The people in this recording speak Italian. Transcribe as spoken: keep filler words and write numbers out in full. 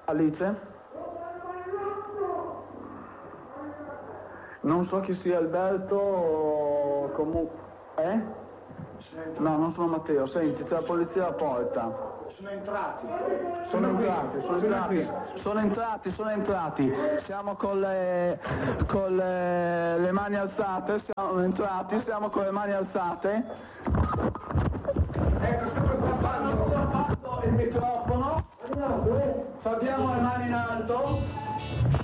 Alice? Non so chi sia Alberto o comunque... Eh? No, non sono Matteo. Senti, c'è la polizia alla porta. Sono entrati. Sono entrati, sono entrati, sono entrati, sono entrati. Siamo con le, con le, le mani alzate, siamo entrati, siamo con le mani alzate. Ecco, stiamo strappando, strappando il microfono. Abbiamo le mani in alto.